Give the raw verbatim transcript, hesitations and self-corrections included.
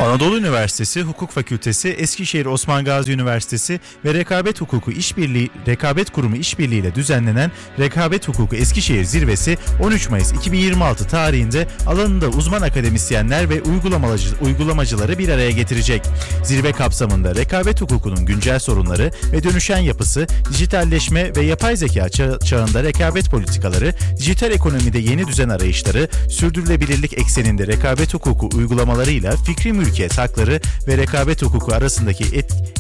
Anadolu Üniversitesi Hukuk Fakültesi, Eskişehir Osman Gazi Üniversitesi ve Rekabet Hukuku İşbirliği Rekabet Kurumu İşbirliği ile düzenlenen Rekabet Hukuku Eskişehir Zirvesi on üç Mayıs iki bin yirmi altı tarihinde alanında uzman akademisyenler ve uygulamacı, uygulamacıları bir araya getirecek. Zirve kapsamında rekabet hukukunun güncel sorunları ve dönüşen yapısı, dijitalleşme ve yapay zeka ça- çağında rekabet politikaları, dijital ekonomide yeni düzen arayışları, sürdürülebilirlik ekseninde rekabet hukuku uygulamalarıyla fikri mülkiyet hakları ve rekabet hukuku arasındaki et,